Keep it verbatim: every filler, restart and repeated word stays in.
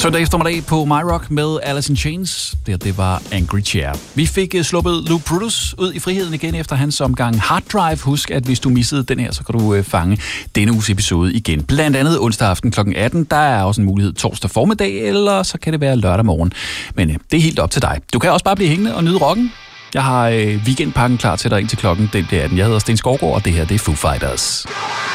Søndag eftermiddag på My Rock med Alice in Chains. Det, det var Angry Chair. Vi fik uh, sluppet Lou Brutus ud i friheden igen efter hans omgang Hard Drive. Husk, at hvis du missede den her, så kan du uh, fange denne uges episode igen. Blandt andet onsdag aften klokken atten. Der er også en mulighed torsdag formiddag, eller så kan det være lørdag morgen. Men uh, det er helt op til dig. Du kan også bare blive hængende og nyde rocken. Jeg har uh, weekendpakken klar til dig indtil klokken den bliver atten. Jeg hedder Sten Skovgaard, og det her det er Foo Fighters.